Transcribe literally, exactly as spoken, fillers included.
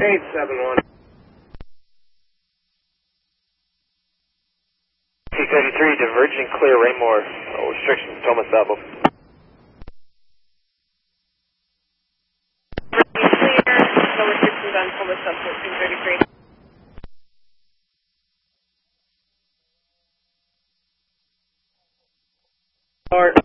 eight seven one. T thirty-three, diverging clear, Raymore. No restrictions, Thomas Sabo. Clear, no restrictions on Thomas Sabo, two thirty-three. Start.